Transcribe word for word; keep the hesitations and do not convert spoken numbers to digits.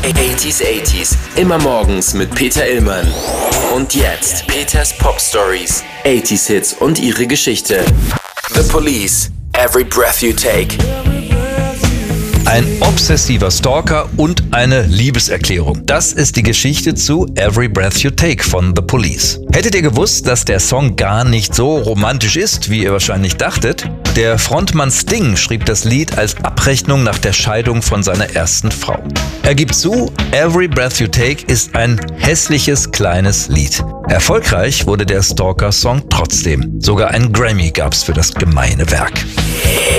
achtziger achtziger, immer morgens mit Peter Illmann. Und jetzt Peters Pop Stories, achtziger Hits und ihre Geschichte. The Police, Every Breath You Take. Ein obsessiver Stalker und eine Liebeserklärung. Das ist die Geschichte zu Every Breath You Take von The Police. Hättet ihr gewusst, dass der Song gar nicht so romantisch ist, wie ihr wahrscheinlich dachtet? Der Frontmann Sting schrieb das Lied als Abrechnung nach der Scheidung von seiner ersten Frau. Er gibt zu, Every Breath You Take ist ein hässliches kleines Lied. Erfolgreich wurde der Stalker-Song trotzdem. Sogar ein Grammy gab's für das gemeine Werk.